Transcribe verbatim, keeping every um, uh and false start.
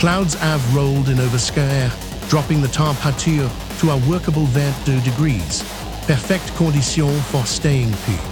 Clouds have rolled in over Scaer, dropping the temperature to a workable twenty-two degrees. Perfect condition for staying put.